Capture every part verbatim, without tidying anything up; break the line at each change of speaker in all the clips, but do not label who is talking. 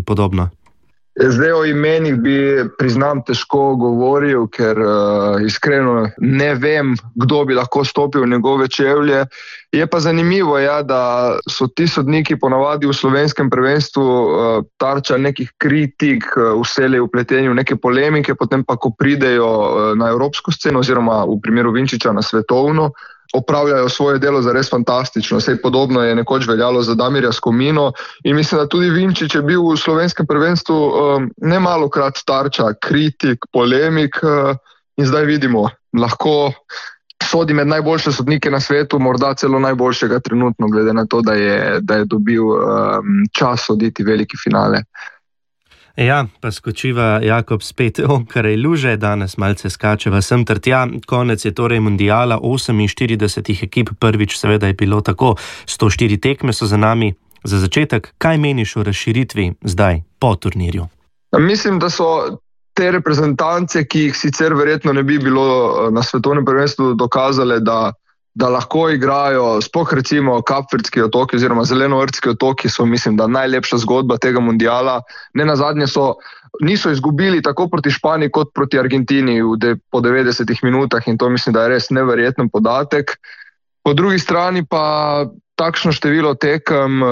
in podobno?
Zdaj o imenih bi, priznam, težko govoril, ker uh, iskreno ne vem, kdo bi lahko stopil v njegove čevlje. Je pa zanimivo, ja, da so ti sodniki ponavadi v slovenskem prvenstvu uh, tarča nekih kritik, uh, vselej vpleteni v neke polemike, potem pa, ko pridejo uh, na evropsko sceno oziroma v primeru Vinčiča na svetovno, opravljajo svoje delo zares fantastično. Vse podobno je nekoč veljalo za Damirja Skomino in mislim, da tudi Vinčič je bil v slovenskem prvenstvu um, nemalokrat tarča kritik, polemik uh, in zdaj vidimo, lahko sodi med najboljše sodnike na svetu, morda celo najboljšega trenutno, glede na to, da je, da je dobil um, čas soditi veliki finale.
Ja, pa skočiva Jakob spet onkraj luže, danes malce skačeva sem ter tja. Konec je torej mundiala, oseminštirideset ekip, prvič seveda je bilo tako, sto štiri tekme so za nami. Za začetek, kaj meniš o razširitvi zdaj, po turnirju?
Mislim, da so te reprezentance, ki jih sicer verjetno ne bi bilo na svetovnem prvenstvu, dokazale, da da lahko igrajo, sploh recimo Kapverdski otoki oziroma Zelenovrtski otoki so, mislim, da najlepša zgodba tega mundiala. Ne nazadnje so, niso izgubili tako proti Španiji kot proti Argentini v de, po devetdesetih minutah in to mislim, da je res neverjeten podatek. Po drugi strani pa takšno število tekem,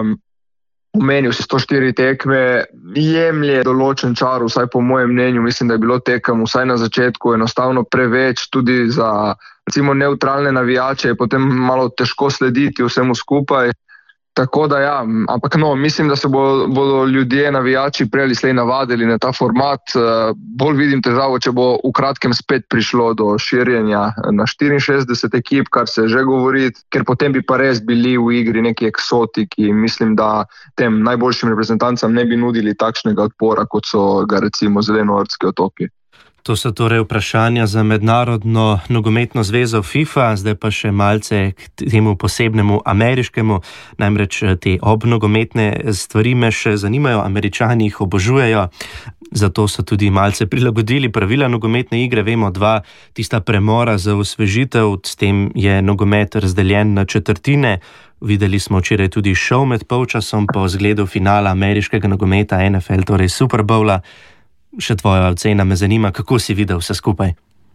omenil si sto štiri tekme, jemlje določen čar, vsaj po mojem mnenju, mislim, da je bilo tekem vsaj na začetku enostavno preveč, tudi za recimo neutralne navijače je potem malo težko slediti vsemu skupaj. Tako da ja, ampak no, mislim, da se bo, bodo ljudje, navijači prej ali slej navadili na ta format. Bolj vidim težavo, če bo v kratkem spet prišlo do širjenja na štiriinšestdeset ekip, kar se že govori, ker potem bi pa res bili v igri neki eksotiki. Mislim, da tem najboljšim reprezentancam ne bi nudili takšnega odpora, kot so ga recimo Zelenovrtski otoki.
To so torej vprašanja za mednarodno nogometno zvezo FIFA, zdaj pa še malce k temu posebnemu ameriškemu, namreč te obnogometne stvari me še zanimajo, Američani jih obožujejo, zato so tudi malce prilagodili pravila nogometne igre, vemo dva, tista premora za osvežitev, s tem je nogomet razdeljen na četrtine. Videli smo včeraj tudi šov med polčasom po zgledu finala ameriškega nogometa N F L, torej Super Bowla. Še tvoja ocena me zanima, kako si videl vse skupaj?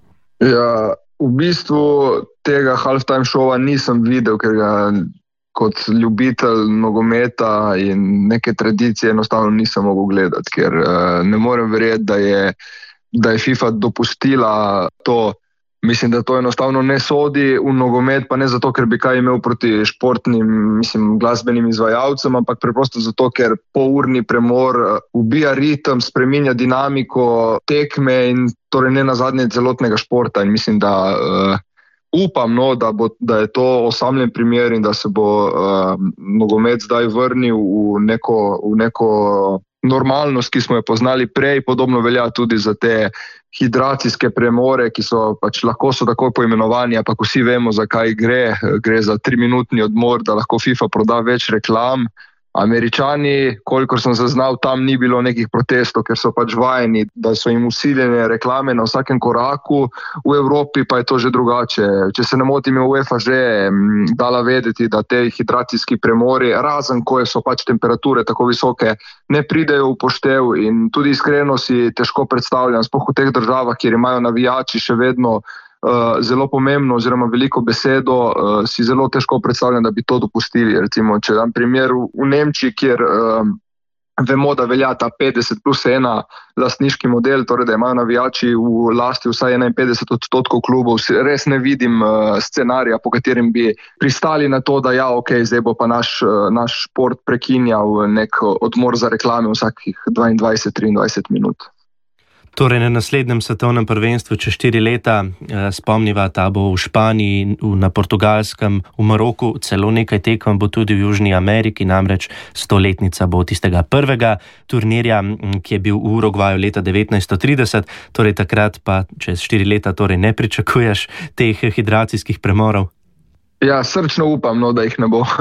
Ja, v bistvu tega halftime šova nisem videl, ker ga kot ljubitelj nogometa in neke tradicije enostavno nisem mogel gledati, ker uh, ne morem verjeti, da je, da je FIFA dopustila to. Mislim, da to enostavno ne sodi v nogomet, pa ne zato, ker bi kaj imel proti športnim, mislim, glasbenim izvajalcem, ampak preprosto zato, ker polurni premor ubija ritem, spreminja dinamiko tekme in torej ne nazadnje celotnega športa. In mislim, da uh, upam, no, da, bo, da je to osamljen primer in da se bo uh, nogomet zdaj vrnil v neko, v neko normalnost, ki smo jo poznali prej. Podobno velja tudi za te hidracijske premore, ki so pač lahko so tako poimenovani, ampak vsi vemo, za kaj gre. Gre za triminutni odmor, da lahko FIFA proda več reklam. Američani, kolikor sem zaznal, tam ni bilo nekih protestov, ker so pač vajeni, da so jim usiljene reklame na vsakem koraku. V Evropi pa je to že drugače. Če se ne motim, je UEFA že dala vedeti, da te hidracijski premori, razen ko so pač temperature tako visoke, ne pridejo v poštev in tudi iskreno si težko predstavljam, sploh v teh državah, kjer imajo navijači še vedno Uh, zelo pomembno oziroma veliko besedo, uh, si zelo težko predstavljam, da bi to dopustili. Recimo, če dam primer v, v Nemčiji, kjer uh, vemo, da velja ta petdeset plus ena lastniški model, torej da imajo navijači v lasti vsaj enainpetdeset odstotkov klubov, res ne vidim uh, scenarija, po katerem bi pristali na to, da ja, ok, zdaj bo pa naš, uh, naš šport prekinjal nek odmor za reklame vsakih dvaindvajset do triindvajset minut.
Torej na naslednjem svetovnem prvenstvu čez štiri leta, eh, spomniva, ta bo v Španiji, na Portugalskem, v Maroku, celo nekaj tekem bo tudi v Južni Ameriki, namreč stoletnica bo tistega prvega turnirja, ki je bil v Urugvaju leta devetnajststo trideset, torej takrat pa čez štiri leta torej ne pričakuješ teh hidracijskih premorov.
Ja, srčno upam, no, da jih ne bo.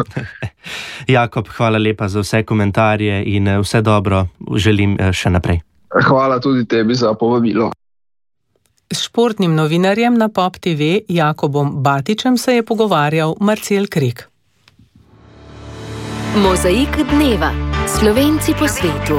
Jakob, hvala lepa za vse komentarje in vse dobro želim še naprej.
Hvala tudi tebi za povabilo.
S športnim novinarjem na Pop T V Jakobom Batičem se je pogovarjal Marcel Krik.
Mozaik dneva. Slovenci po svetu.